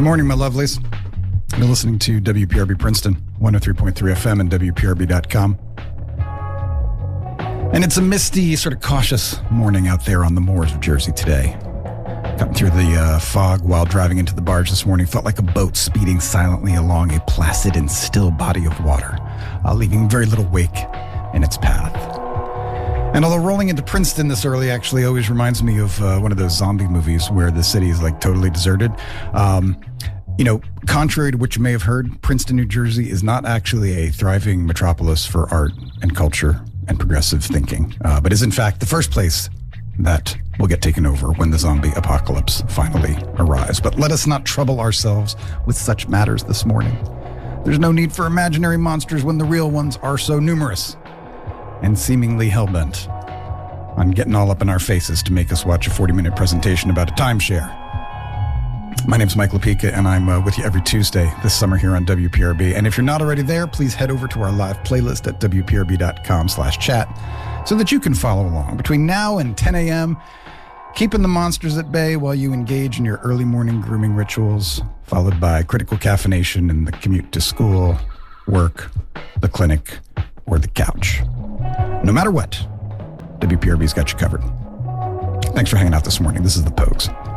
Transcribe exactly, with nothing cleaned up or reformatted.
Good morning, my lovelies. You're listening to W P R B Princeton, one oh three point three F M and W P R B dot com. And it's a misty, sort of cautious morning out there on the moors of Jersey today. Cutting through the uh, fog while driving into the barge this morning felt like a boat speeding silently along a placid and still body of water, uh, leaving very little wake in its path. And although rolling into Princeton this early actually always reminds me of uh, one of those zombie movies where the city is like totally deserted. Um, you know, contrary to what you may have heard, Princeton, New Jersey is not actually a thriving metropolis for art and culture and progressive thinking, uh, but is in fact the first place that will get taken over when the zombie apocalypse finally arrives. But let us not trouble ourselves with such matters this morning. There's no need for imaginary monsters when the real ones are so numerous and seemingly hell-bent on getting all up in our faces to make us watch a forty-minute presentation about a timeshare. My name's Mike Lapika, and I'm uh, with you every Tuesday this summer here on W P R B. And if you're not already there, please head over to our live playlist at W P R B dot com slash chat so that you can follow along. Between now and ten a.m., keeping the monsters at bay while you engage in your early morning grooming rituals, followed by critical caffeination in the commute to school, work, the clinic, or the couch. No matter what, W P R B's got you covered. Thanks for hanging out this morning. This is The Pogues.